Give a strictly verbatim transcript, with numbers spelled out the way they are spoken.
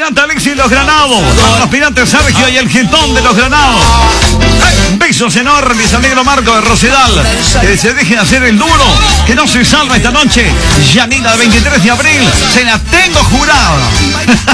aspirante Alexis Los Granados. El aspirante Sergio y el Gitón de Los Granados. Besos enormes al negro Marco de Rosedal. Que se deje de hacer el duro. Que no se salva esta noche. Yanina, de veintitrés de abril. Se la tengo jurada.